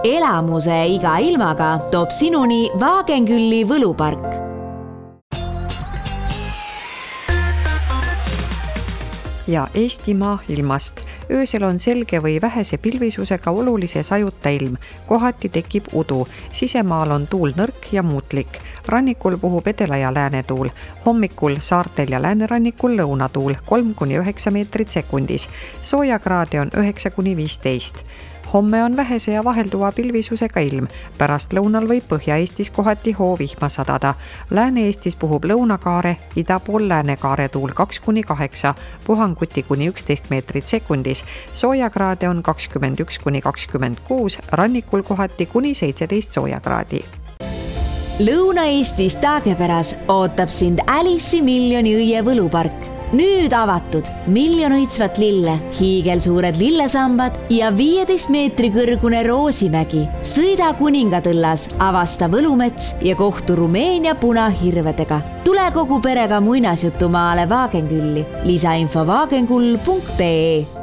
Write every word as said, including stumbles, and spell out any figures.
elamuse iga ilmaga toob sinuni Vaagenkülli võlupark. Ja Eestimaa ilmast. Öösel on selge või vähese pilvisusega olulise sajuta ilm. Kohati tekib udu. Sisemaal on tuul nõrk ja muutlik. Rannikul puhub edela- ja läänetuul. Hommikul saartel ja läänerannikul lõunatuul kolm kuni üheksa meetrit sekundis. Soojakraadi on üheksa kuni viisteist. Homme on vähese ja vahelduva pilvisusega ilm. Pärast lõunal võib Põhja-Eestis kohati hoovihma sadada. Lääne-Eestis puhub lõunakaare, ida pool läänekaare tuul kaks kuni kaheksa, puhanguti kuni üksteist meetrit sekundis. Soojakraade on kakskümmend üks kuni kakskümmend kuus, rannikul kohati kuni seitseteist soojakraadi. Lõuna-Eestis Taagepäras ootab sind Alice'i miljoni õie võlupark. Nüüd avatud miljon õitsvat lille, hiigelsuured lillesambad ja viieteist meetri kõrgune Roosimägi. Sõida Kuningatõllas, avasta Võlumets ja kohtu Rumeenia punahirvedega. Tule kogu perega muinasjutumaale Vaagenkülli. Lisainfo vaagenkull punkt ee